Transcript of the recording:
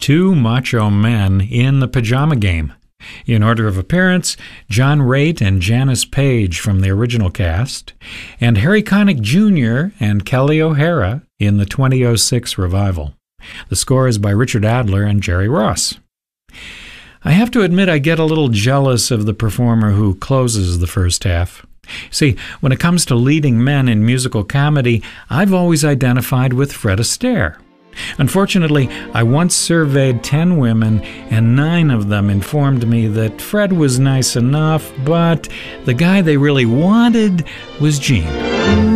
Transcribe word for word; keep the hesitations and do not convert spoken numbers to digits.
two macho men in the pajama game. In order of appearance, John Raitt and Janice Page from the original cast, and Harry Connick Junior and Kelly O'Hara in the two thousand six revival. The score is by Richard Adler and Jerry Ross. I have to admit I get a little jealous of the performer who closes the first half. See, when it comes to leading men in musical comedy, I've always identified with Fred Astaire. Unfortunately, I once surveyed ten women, and nine of them informed me that Fred was nice enough, but the guy they really wanted was Gene.